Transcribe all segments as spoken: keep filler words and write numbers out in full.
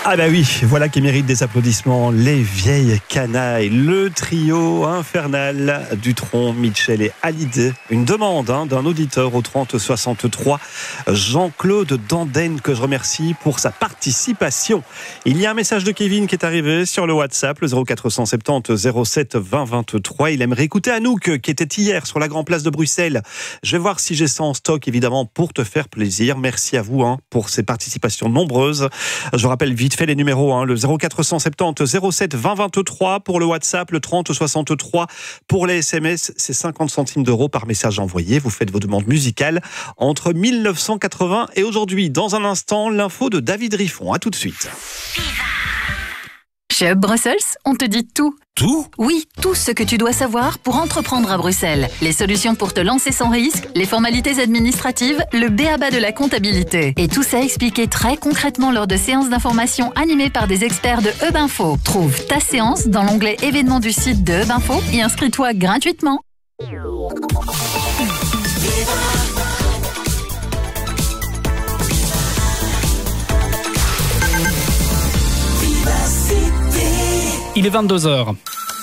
Ah bah oui, voilà qui mérite des applaudissements. Les vieilles canailles, le trio infernal Dutronc, Mitchell et Hallyday. Une demande hein, d'un auditeur au trente soixante-trois, Jean-Claude Danden, que je remercie pour sa participation. Il y a un message de Kevin qui est arrivé sur le WhatsApp, le zéro quatre cent soixante-dix zéro sept vingt vingt-trois. Il aimerait écouter Anouk qui était hier sur la Grand Place de Bruxelles. Je vais voir si j'ai ça en stock, évidemment, pour te faire plaisir. Merci à vous hein, pour ces participations nombreuses. Je rappelle vite fait les numéros, hein, le zéro quatre cent soixante-dix zéro sept vingt vingt-trois pour le WhatsApp, le trente soixante-trois pour les S M S, c'est cinquante centimes d'euros par message envoyé. Vous faites vos demandes musicales entre mille neuf cent quatre-vingts et aujourd'hui. Dans un instant, l'info de David Riffon. À tout de suite. Chez Hub Brussels, on te dit tout. Tout ? Oui, tout ce que tu dois savoir pour entreprendre à Bruxelles. Les solutions pour te lancer sans risque, les formalités administratives, le b a ba de la comptabilité. Et tout ça expliqué très concrètement lors de séances d'information animées par des experts de Hub Info. Trouve ta séance dans l'onglet événements du site de Hub Info et inscris-toi gratuitement. Il est vingt-deux heures.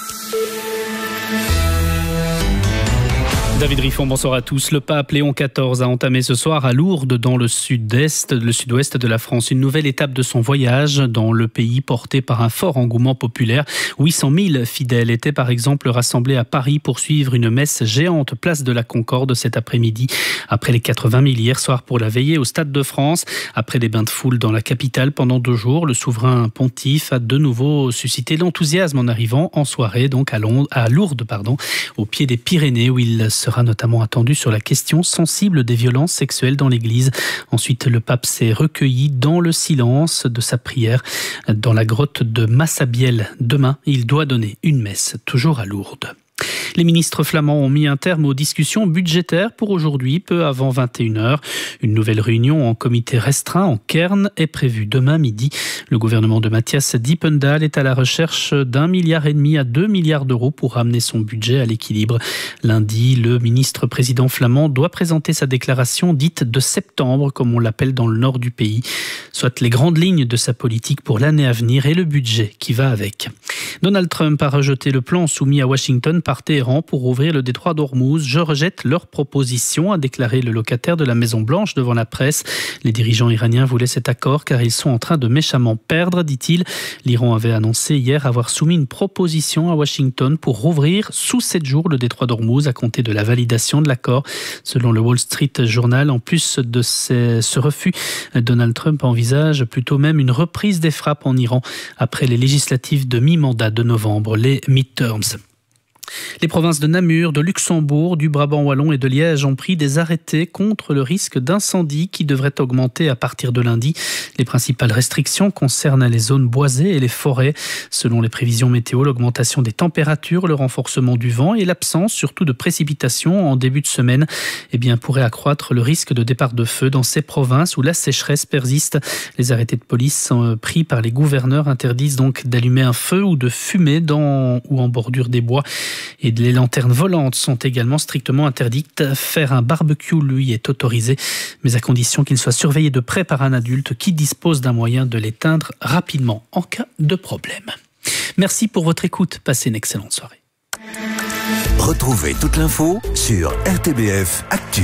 David Riffon, bonsoir à tous. Le pape Léon quatorze a entamé ce soir à Lourdes, dans le sud-est, le sud-ouest de la France, une nouvelle étape de son voyage dans le pays porté par un fort engouement populaire. huit cent mille fidèles étaient par exemple rassemblés à Paris pour suivre une messe géante place de la Concorde cet après-midi. Après les quatre-vingt mille hier soir pour la veillée au Stade de France, après des bains de foule dans la capitale pendant deux jours, le souverain pontife a de nouveau suscité l'enthousiasme en arrivant en soirée donc à, Londres, à Lourdes, pardon, au pied des Pyrénées où il se sera notamment attendu sur la question sensible des violences sexuelles dans l'Église. Ensuite, le pape s'est recueilli dans le silence de sa prière dans la grotte de Massabielle. Demain, il doit donner une messe, toujours à Lourdes. Les ministres flamands ont mis un terme aux discussions budgétaires pour aujourd'hui, peu avant vingt et une heures. Une nouvelle réunion en comité restreint en Kern est prévue demain midi. Le gouvernement de Matthias Diependal est à la recherche d'un milliard et demi à deux milliards d'euros pour ramener son budget à l'équilibre. Lundi, le ministre président flamand doit présenter sa déclaration dite de septembre, comme on l'appelle dans le nord du pays, soit les grandes lignes de sa politique pour l'année à venir et le budget qui va avec. Donald Trump a rejeté le plan soumis à Washington par Téhéran pour ouvrir le détroit d'Ormuz. Je rejette leur proposition, a déclaré le locataire de la Maison-Blanche devant la presse. Les dirigeants iraniens voulaient cet accord car ils sont en train de méchamment perdre, dit-il. L'Iran avait annoncé hier avoir soumis une proposition à Washington pour rouvrir sous sept jours le détroit d'Ormuz à compter de la validation de l'accord. Selon le Wall Street Journal, en plus de ces, ce refus, Donald Trump envisage plutôt même une reprise des frappes en Iran après les législatives de mi-mandat de novembre, les midterms. Les provinces de Namur, de Luxembourg, du Brabant wallon et de Liège ont pris des arrêtés contre le risque d'incendie qui devrait augmenter à partir de lundi. Les principales restrictions concernent les zones boisées et les forêts. Selon les prévisions météo, l'augmentation des températures, le renforcement du vent et l'absence surtout de précipitations en début de semaine eh bien, pourraient accroître le risque de départ de feu dans ces provinces où la sécheresse persiste. Les arrêtés de police pris par les gouverneurs interdisent donc d'allumer un feu ou de fumer dans ou en bordure des bois. Et les lanternes volantes sont également strictement interdites. Faire un barbecue, lui, est autorisé, mais à condition qu'il soit surveillé de près par un adulte qui dispose d'un moyen de l'éteindre rapidement en cas de problème. Merci pour votre écoute. Passez une excellente soirée. Retrouvez toute l'info sur R T B F Actu.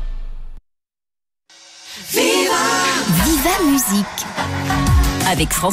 Viva Viva Musique avec France